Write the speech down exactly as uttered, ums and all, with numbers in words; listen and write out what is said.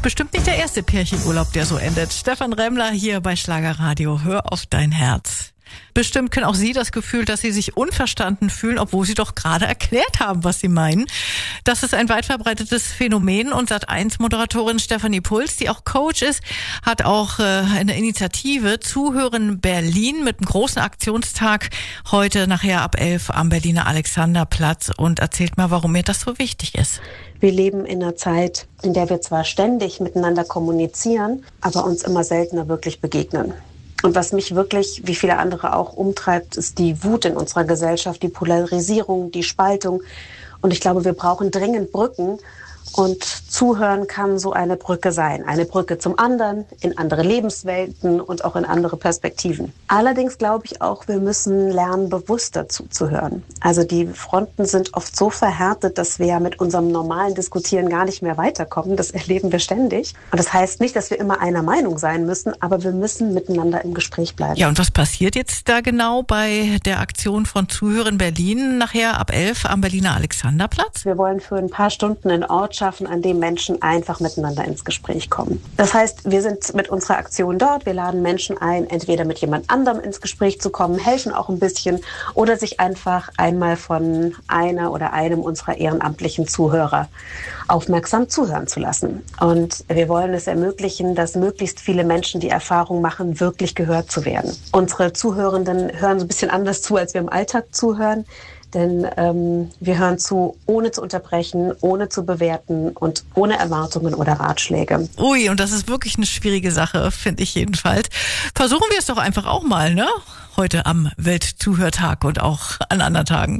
bestimmt nicht der erste Pärchenurlaub, der so endet. Stefan Remmler hier bei Schlagerradio. Hör auf dein Herz. Bestimmt kennen auch Sie das Gefühl, dass Sie sich unverstanden fühlen, obwohl Sie doch gerade erklärt haben, was Sie meinen. Das ist ein weit verbreitetes Phänomen und Sat eins Moderatorin Stefanie Puls, die auch Coach ist, hat auch äh, eine Initiative Zuhören Berlin mit einem großen Aktionstag heute nachher ab elf am Berliner Alexanderplatz und erzählt mal, warum mir das so wichtig ist. Wir leben in einer Zeit, in der wir zwar ständig miteinander kommunizieren, aber uns immer seltener wirklich begegnen. Und was mich wirklich, wie viele andere auch, umtreibt, ist die Wut in unserer Gesellschaft, die Polarisierung, die Spaltung. Und ich glaube, wir brauchen dringend Brücken. Und Zuhören kann so eine Brücke sein. Eine Brücke zum anderen, in andere Lebenswelten und auch in andere Perspektiven. Allerdings glaube ich auch, wir müssen lernen, bewusster zuzuhören. Also die Fronten sind oft so verhärtet, dass wir ja mit unserem normalen Diskutieren gar nicht mehr weiterkommen. Das erleben wir ständig. Und das heißt nicht, dass wir immer einer Meinung sein müssen, aber wir müssen miteinander im Gespräch bleiben. Ja, und was passiert jetzt da genau bei der Aktion von Zuhören Berlin nachher ab elf am Berliner Alexanderplatz? Wir wollen für ein paar Stunden einen Ort schaffen, an dem Menschen einfach miteinander ins Gespräch kommen. Das heißt, wir sind mit unserer Aktion dort, wir laden Menschen ein, entweder mit jemand anderem ins Gespräch zu kommen, helfen auch ein bisschen oder sich einfach einmal von einer oder einem unserer ehrenamtlichen Zuhörer aufmerksam zuhören zu lassen. Und wir wollen es ermöglichen, dass möglichst viele Menschen die Erfahrung machen, wirklich gehört zu werden. Unsere Zuhörenden hören so ein bisschen anders zu, als wir im Alltag zuhören. Denn ähm, wir hören zu, ohne zu unterbrechen, ohne zu bewerten und ohne Erwartungen oder Ratschläge. Ui, und das ist wirklich eine schwierige Sache, finde ich jedenfalls. Versuchen wir es doch einfach auch mal, ne? Heute am Weltzuhörtag und auch an anderen Tagen.